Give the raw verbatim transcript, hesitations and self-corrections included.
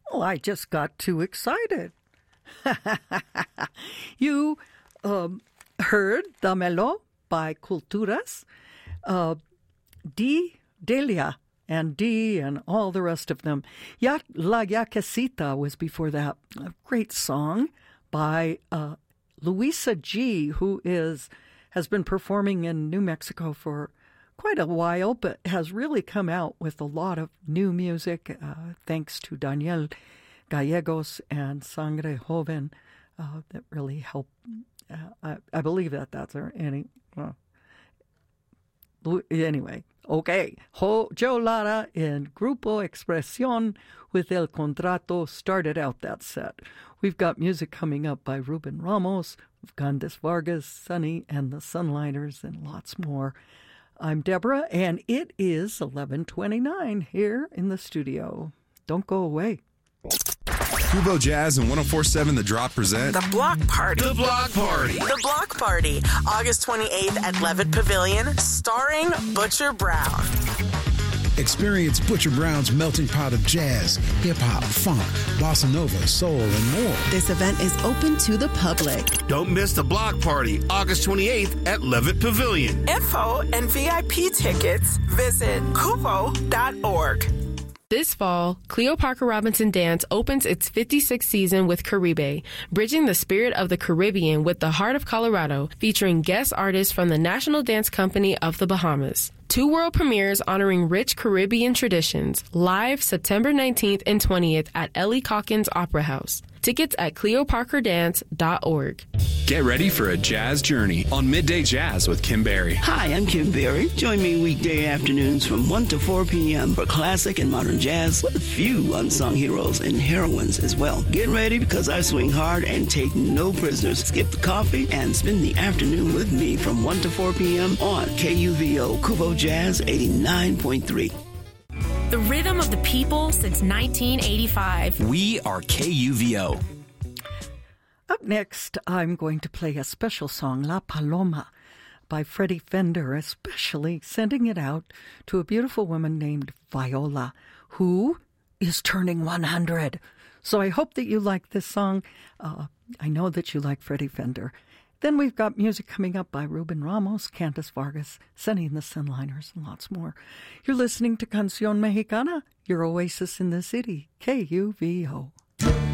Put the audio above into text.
Oh, I just got too excited. You um, heard Dámelo by Culturas, uh, Di Delia, and Dee and all the rest of them. Ya, La Yaquecita was before that. A great song by uh, Luisa G., who is has been performing in New Mexico for quite a while, but has really come out with a lot of new music, uh, thanks to Daniel Gallegos and Sangre Joven, uh, that really help. Uh, I, I believe that that's our any. Well, anyway, okay. Jo, Joe Lara in Grupo Expresión with El Contrato started out that set. We've got music coming up by Ruben Ramos, Candice Vargas, Sonny and the Sunlighters, and lots more. I'm Deborah, and it is eleven twenty-nine here in the studio. Don't go away. Kubo Jazz and one oh four point seven The Drop present The Block Party. The Block Party. The Block Party, August twenty-eighth at Levitt Pavilion, starring Butcher Brown. Experience Butcher Brown's melting pot of jazz, hip-hop, funk, bossa nova, soul, and more. This event is open to the public. Don't miss the Block Party, August twenty-eighth at Levitt Pavilion. Info and V I P tickets, visit kupo dot org. This fall, Cleo Parker Robinson Dance opens its fifty-sixth season with Caribe, bridging the spirit of the Caribbean with the heart of Colorado, featuring guest artists from the National Dance Company of the Bahamas. Two world premieres honoring rich Caribbean traditions, live September nineteenth and twentieth at Ellie Calkins Opera House. Tickets at cleo parker dance dot org. Get ready for a jazz journey on Midday Jazz with Kim Berry. Hi, I'm Kim Berry. Join me weekday afternoons from one to four p.m. for classic and modern jazz with a few unsung heroes and heroines as well. Get ready because I swing hard and take no prisoners. Skip the coffee and spend the afternoon with me from one to four p.m. on K U V O Kubo Jazz eighty-nine point three. The rhythm of the people since nineteen eighty-five. We are K U V O. Up next, I'm going to play a special song, La Paloma, by Freddie Fender, especially sending it out to a beautiful woman named Viola, who is turning one hundred. So I hope that you like this song. Uh, I know that you like Freddie Fender. Then we've got music coming up by Ruben Ramos, Candice Vargas, Sonny and the Sunliners, and lots more. You're listening to Canción Mexicana, your oasis in the city, K U V O.